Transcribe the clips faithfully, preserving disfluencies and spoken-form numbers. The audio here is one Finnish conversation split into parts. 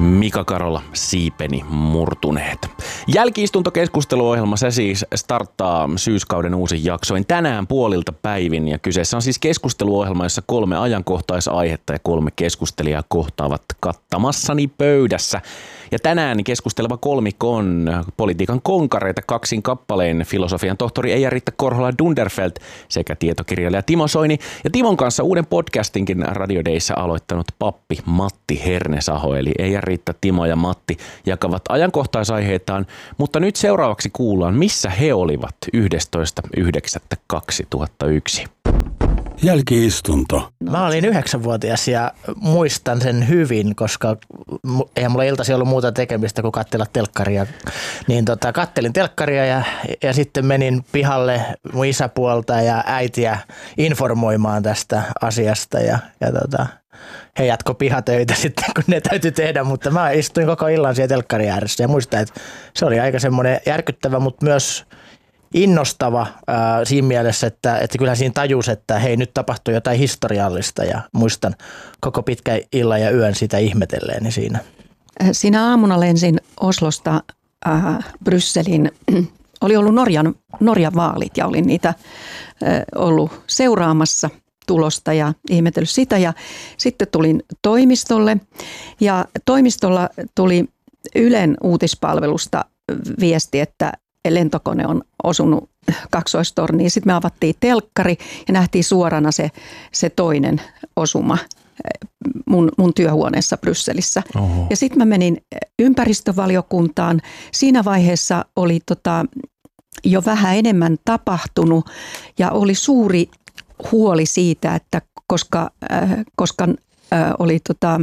Mika Karola, siipeni murtuneet. Jälki-istuntokeskusteluohjelma, se siis starttaa syyskauden uusin jaksoin tänään puolilta päivin. Ja kyseessä on siis keskusteluohjelma, jossa kolme ajankohtaisaihetta ja kolme keskustelijaa kohtaavat kattamassani pöydässä. Ja tänään keskusteleva kolmikko on politiikan konkareita kaksin kappaleen filosofian tohtori Eija-Riitta Korhola-Dunderfelt sekä tietokirjailija Timo Soini. Ja Timon kanssa uuden podcastinkin Radio Dayssä aloittanut pappi Matti Hernesaho. Eli Eija-Riitta, Timo ja Matti jakavat ajankohtaisaiheitaan, mutta nyt seuraavaksi kuullaan, missä he olivat yhdestoista yhdeksättä kaksituhattayksi. Jälki-istunto. Mä olin yhdeksänvuotias ja muistan sen hyvin, koska eihän mulla iltasi ollut muuta tekemistä kuin katsella telkkaria. Niin tota, kattelin telkkaria ja, ja sitten menin pihalle mun isäpuolta ja äitiä informoimaan tästä asiasta. Ja, ja tota, he jatko pihatöitä sitten, kun ne täytyy tehdä, mutta mä istuin koko illan siellä telkkarin ääressä ja muistan, että se oli aika semmoinen järkyttävä, mutta myös innostava ää, siinä mielessä, että, että kyllä siinä tajus, että hei, nyt tapahtui jotain historiallista ja muistan koko pitkä illan ja yön sitä ihmetelleeni siinä. Siinä aamuna lensin Oslosta äh, Brysselin. Oli ollut Norjan, Norjan vaalit ja olin niitä äh, ollut seuraamassa tulosta ja ihmetellyt sitä. Ja sitten tulin toimistolle ja toimistolla tuli Ylen uutispalvelusta viesti, että lentokone on osunut kaksoistorniin. Sitten me avattiin telkkari ja nähtiin suorana se, se toinen osuma mun, mun työhuoneessa Brysselissä. Oho. Ja sitten mä menin ympäristövaliokuntaan. Siinä vaiheessa oli tota, jo vähän enemmän tapahtunut ja oli suuri huoli siitä, että koska, äh, koska äh, oli tota,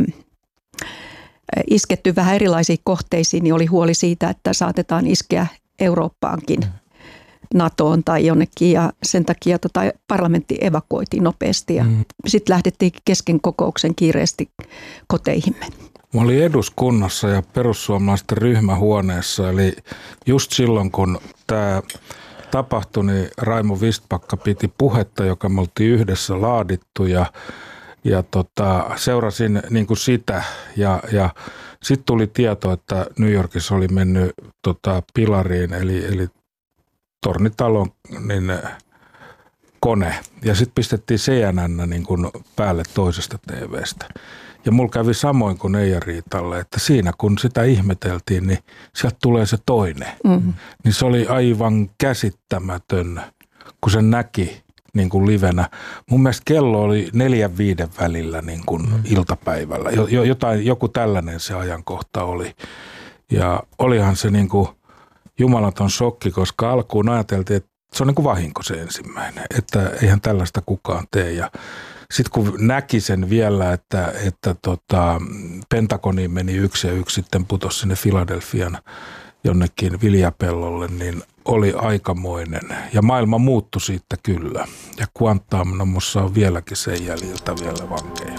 isketty vähän erilaisiin kohteisiin, niin oli huoli siitä, että saatetaan iskeä Eurooppaankin, NATOon tai jonnekin, ja sen takia tota parlamentti evakuoitiin nopeasti ja mm. sitten lähdettiin kesken kokouksen kiireesti koteihimme. Mä olin eduskunnassa ja perussuomalaisten ryhmähuoneessa, eli just silloin kun tämä tapahtui, niin Raimo Vistbacka piti puhetta, joka me oltiin yhdessä laadittu ja, ja tota, seurasin niin kuin sitä ja, ja sitten tuli tieto, että New Yorkissa oli mennyt tota, pilariin, eli, eli tornitalon niin, kone. Ja sitten pistettiin C N N niin kun päälle toisesta T V:stä. Ja mulla kävi samoin kuin Eija-Riitalle, että siinä kun sitä ihmeteltiin, niin sieltä tulee se toinen. Mm-hmm. Niin se oli aivan käsittämätön, kun se näki niin kuin livenä. Mun mielestä kello oli neljän viiden välillä niin kuin mm. iltapäivällä. Jotain, joku tällainen se ajankohta oli. Ja olihan se niin kuin jumalaton shokki, koska alkuun ajateltiin, että se on niin kuin vahinko se ensimmäinen. Että eihän tällaista kukaan tee. Ja sitten kun näki sen vielä, että, että tota, Pentagoniin meni yksi ja yksi sitten putosi sinne Philadelphian jonnekin viljapellolle, niin oli aikamoinen. Ja maailma muuttui siitä kyllä. Ja Guantanamossa on vieläkin sen jäljiltä vielä vankeja.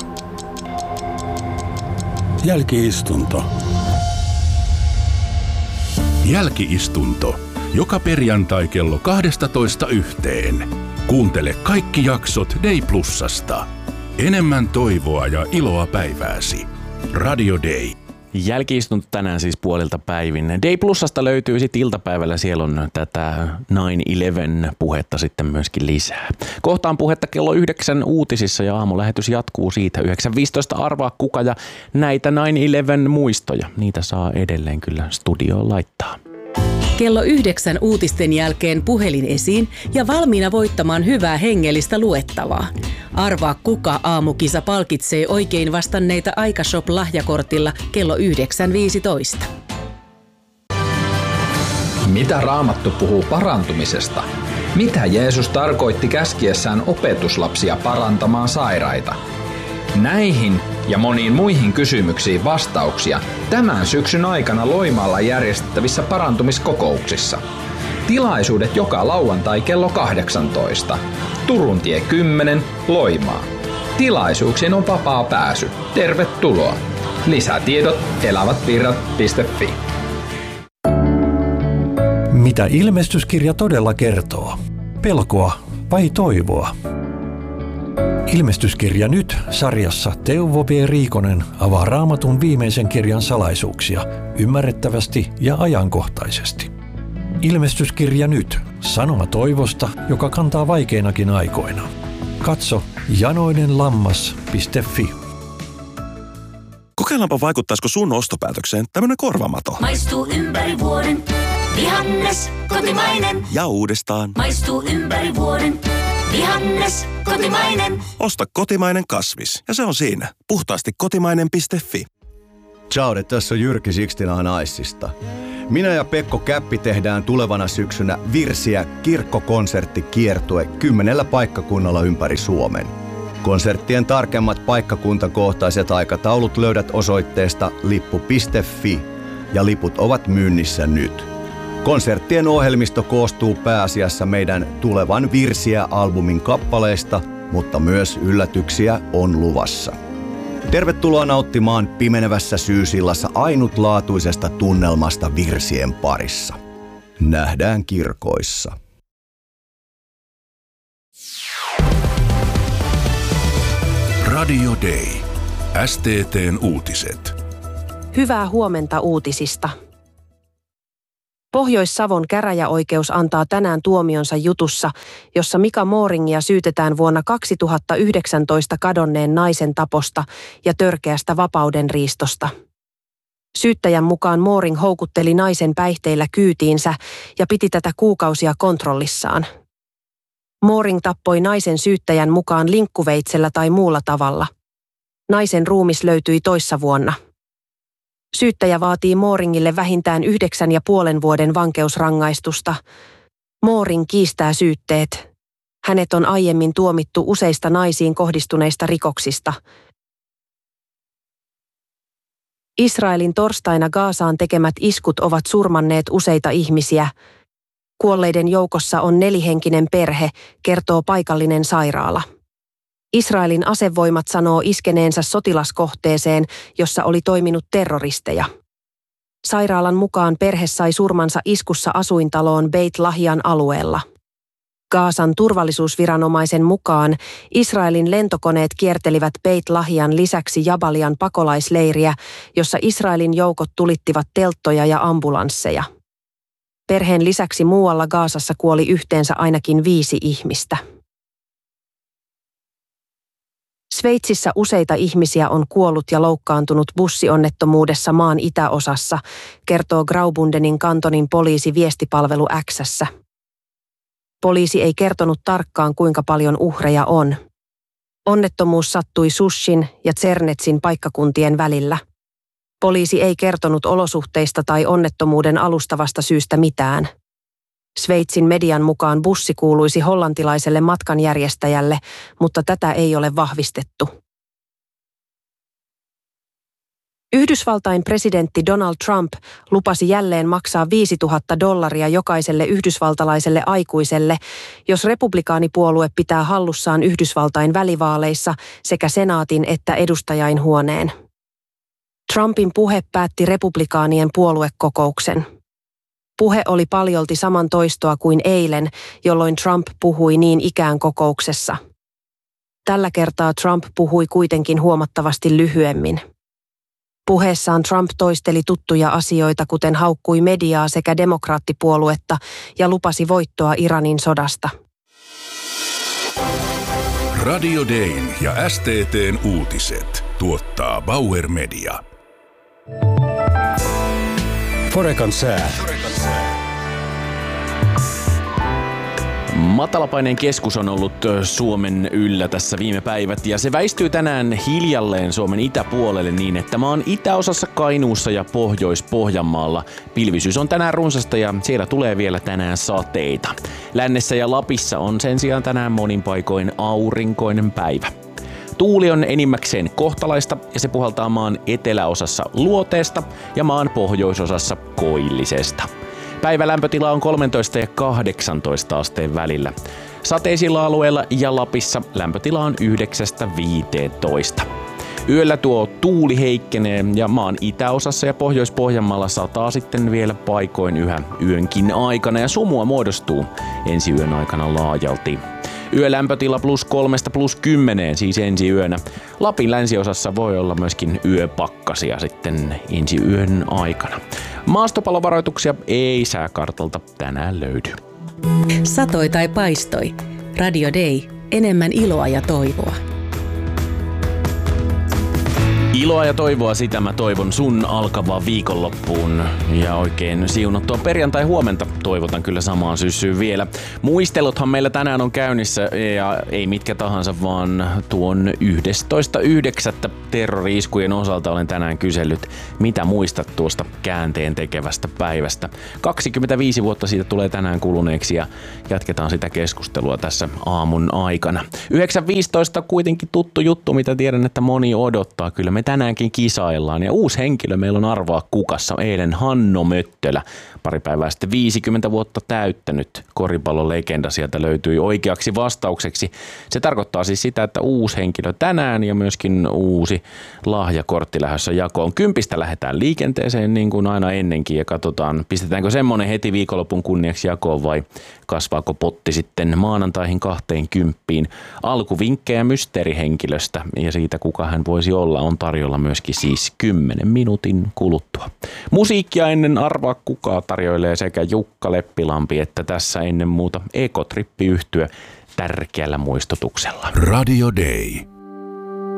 Jälki-istunto. Jälki-istunto. Joka perjantai kello kaksitoista yhteen. Kuuntele kaikki jaksot Day Plusasta. Enemmän toivoa ja iloa päivääsi. Radio Day. Jälki-istunto tänään siis puolilta päivin. Day Plusasta löytyy sitten iltapäivällä, siellä on tätä nine eleven puhetta sitten myöskin lisää. Kohtaan puhetta kello yhdeksän uutisissa ja aamulähetys jatkuu siitä. yhdeksän viisitoista arvaa kuka ja näitä nine eleven muistoja, niitä saa edelleen kyllä studioon laittaa. Kello yhdeksän uutisten jälkeen puhelin esiin ja valmiina voittamaan hyvää hengellistä luettavaa. Arvaa kuka aamukisa palkitsee oikein vastanneita Aikashop-lahjakortilla kello yhdeksän viisitoista. Mitä Raamattu puhuu parantumisesta? Mitä Jeesus tarkoitti käskiessään opetuslapsia parantamaan sairaita? Näihin ja moniin muihin kysymyksiin vastauksia tämän syksyn aikana Loimaalla järjestettävissä parantumiskokouksissa. Tilaisuudet joka lauantai kello kahdeksantoista. Turun tie kymmenen, Loimaa. Tilaisuuksiin on vapaa pääsy. Tervetuloa. Lisätiedot elävätvirrat piste fi. Mitä ilmestyskirja todella kertoo? Pelkoa vai toivoa? Ilmestyskirja nyt -sarjassa Teuvo V. Riikonen avaa Raamatun viimeisen kirjan salaisuuksia ymmärrettävästi ja ajankohtaisesti. Ilmestyskirja nyt -sanoma toivosta, joka kantaa vaikeinakin aikoina. Katso janoinenlammas piste fi. Kokeillaanpa vaikuttaisiko sun ostopäätökseen tämmönen korvamato. Maistuu ympäri vuoden, vihannes, kotimainen. Ja uudestaan. Maistuu ympäri vuoden, vihannes, kotimainen. Osta kotimainen kasvis ja se on siinä. Puhtaasti kotimainen piste fi. Ciao, tässä on Jyrki Sixtina Naissista. Minä ja Pekko Käppi tehdään tulevana syksynä Virsiä kirkkokonserttikiertue kymmenellä paikkakunnalla ympäri Suomen. Konserttien tarkemmat paikkakuntakohtaiset aikataulut löydät osoitteesta lippu piste fi ja liput ovat myynnissä nyt. Konserttien ohjelmisto koostuu pääasiassa meidän tulevan Virsiä-albumin kappaleista, mutta myös yllätyksiä on luvassa. Tervetuloa nauttimaan pimenevässä syysillassa ainutlaatuisesta tunnelmasta virsien parissa. Nähdään kirkoissa. Radio Day. S T T:n uutiset. Hyvää huomenta uutisista. Pohjois-Savon käräjäoikeus antaa tänään tuomionsa jutussa, jossa Mika Mooringia syytetään vuonna kaksituhattayhdeksäntoista kadonneen naisen taposta ja törkeästä vapaudenriistosta. Syyttäjän mukaan Mooring houkutteli naisen päihteillä kyytiinsä ja piti tätä kuukausia kontrollissaan. Mooring tappoi naisen syyttäjän mukaan linkkuveitsellä tai muulla tavalla. Naisen ruumis löytyi toissa vuonna. Syyttäjä vaatii Mooringille vähintään yhdeksän ja puolen vuoden vankeusrangaistusta. Mooring kiistää syytteet. Hänet on aiemmin tuomittu useista naisiin kohdistuneista rikoksista. Israelin torstaina Gazaan tekemät iskut ovat surmanneet useita ihmisiä. Kuolleiden joukossa on nelihenkinen perhe, kertoo paikallinen sairaala. Israelin asevoimat sanoo iskeneensä sotilaskohteeseen, jossa oli toiminut terroristeja. Sairaalan mukaan perhe sai surmansa iskussa asuintaloon Beit Lahian alueella. Gazan turvallisuusviranomaisen mukaan Israelin lentokoneet kiertelivät Beit Lahian lisäksi Jabalian pakolaisleiriä, jossa Israelin joukot tulittivat telttoja ja ambulansseja. Perheen lisäksi muualla Gazassa kuoli yhteensä ainakin viisi ihmistä. Sveitsissä useita ihmisiä on kuollut ja loukkaantunut bussionnettomuudessa maan itäosassa, kertoo Graubundenin kantonin poliisi viestipalvelu X:ssä. Poliisi ei kertonut tarkkaan, kuinka paljon uhreja on. Onnettomuus sattui Sushin ja Zernetsin paikkakuntien välillä. Poliisi ei kertonut olosuhteista tai onnettomuuden alustavasta syystä mitään. Sveitsin median mukaan bussi kuuluisi hollantilaiselle matkanjärjestäjälle, mutta tätä ei ole vahvistettu. Yhdysvaltain presidentti Donald Trump lupasi jälleen maksaa viisituhatta dollaria jokaiselle yhdysvaltalaiselle aikuiselle, jos republikaanipuolue pitää hallussaan Yhdysvaltain välivaaleissa sekä senaatin että edustajainhuoneen. Trumpin puhe päätti republikaanien puoluekokouksen. Puhe oli paljolti saman toistoa kuin eilen, jolloin Trump puhui niin ikään kokouksessa. Tällä kertaa Trump puhui kuitenkin huomattavasti lyhyemmin. Puheessaan Trump toisteli tuttuja asioita, kuten haukkui mediaa sekä demokraattipuoluetta ja lupasi voittoa Iranin sodasta. Radio Dayn ja S T T:n uutiset tuottaa Bauer Media. Forekan sää. Matalapaineen keskus on ollut Suomen yllä tässä viime päivät ja se väistyy tänään hiljalleen Suomen itäpuolelle niin, että maan itäosassa Kainuussa ja Pohjois-Pohjanmaalla pilvisyys on tänään runsasta ja siellä tulee vielä tänään sateita. Lännessä ja Lapissa on sen sijaan tänään monin paikoin aurinkoinen päivä. Tuuli on enimmäkseen kohtalaista ja se puhaltaa maan eteläosassa luoteesta ja maan pohjoisosassa koillisesta. Päivälämpötila on kolmetoista ja kahdeksantoista asteen välillä. Sateisilla alueilla ja Lapissa lämpötila on yhdeksästä viiteentoista. Yöllä tuo tuuli heikkenee ja maan itäosassa ja Pohjois-Pohjanmaalla sataa sitten vielä paikoin yhä yönkin aikana ja sumua muodostuu ensi yön aikana laajalti. Yölämpötila plus kolmesta plus kymmeneen siis ensi yönä. Lapin länsiosassa voi olla myöskin yöpakkasia sitten ensi yön aikana. Maastopalovaroituksia ei sääkartalta tänään löydy. Satoi tai paistoi. Radio Day. Enemmän iloa ja toivoa. Iloa ja toivoa, sitä mä toivon sun alkavaan viikonloppuun. Ja oikein siunattua perjantai huomenta toivotan kyllä samaan syssyyn vielä. Muisteluthan meillä tänään on käynnissä ja ei mitkä tahansa, vaan tuon yhdestoista yhdeksättä terrori-iskujen osalta olen tänään kysellyt, mitä muistat tuosta käänteen tekevästä päivästä. kaksikymmentäviisi vuotta siitä tulee tänään kuluneeksi ja jatketaan sitä keskustelua tässä aamun aikana. yhdeksän viisitoista kuitenkin tuttu juttu, mitä tiedän, että moni odottaa. Kyllä me tänäänkin kisaillaan ja uusi henkilö meillä on arvaa kukassa. Eilen Hanno Möttölä, pari päivää sitten viisikymmentä vuotta täyttänyt koripallon legenda sieltä löytyi oikeaksi vastaukseksi. Se tarkoittaa siis sitä, että uusi henkilö tänään ja myöskin uusi lahjakortti lähdössä jakoon. Kympistä lähdetään liikenteeseen niin kuin aina ennenkin ja katsotaan, pistetäänkö semmoinen heti viikonlopun kunniaksi jakoon vai kasvaako potti sitten maanantaihin kahteen kymppiin. Alkuvinkkejä mysteerihenkilöstä ja siitä kuka hän voisi olla on tarjolla myöskin siis kymmenen minuutin kuluttua. Musiikkia ennen arvaa kukaa tarjoilee sekä Jukka Leppilampi että tässä ennen muuta Ekotrippi-yhtye tärkeällä muistutuksella. Radio Day.